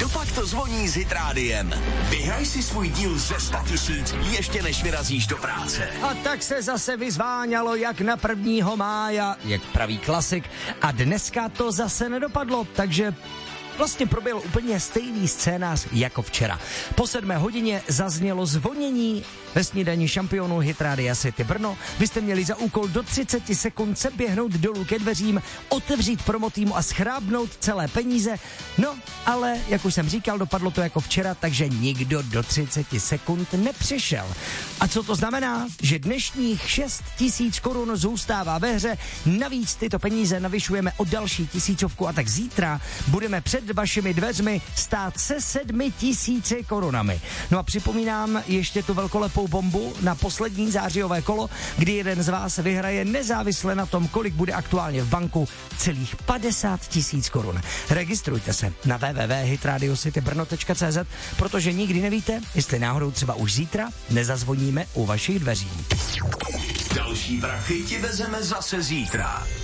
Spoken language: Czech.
Kdo pak to zvoní s Hit Rádiem? Vyhraj si svůj díl ze 100 000 ještě než vyrazíš do práce. A tak se zase vyzváňalo jak na 1. mája, jak pravý klasik. A dneska to zase nedopadlo, takže vlastně proběhl úplně stejný scénář jako včera. Po 7 hodině zaznělo zvonění ve snídani šampionů Hit Rádia City Brno. Vy jste měli za úkol do 30 sekund se běhnout dolů ke dveřím, otevřít promotýmu a schrábnout celé peníze. No, ale jak už jsem říkal, dopadlo to jako včera, takže nikdo do 30 sekund nepřišel. A co to znamená? Že dnešních 6 000 korun zůstává ve hře. Navíc tyto peníze navyšujeme o další 1000 a tak zítra budeme před vašimi dveřmi stát se 7 000 korunami. No a připomínám ještě tu velkolepou bombu na poslední zářijové kolo, kdy jeden z vás vyhraje nezávisle na tom, kolik bude aktuálně v banku, celých 50 000 korun. Registrujte se na www.hitradiocitybrno.cz, protože nikdy nevíte, jestli náhodou třeba už zítra nezazvoníme u vašich dveří. Další prachy ti vezeme zase zítra.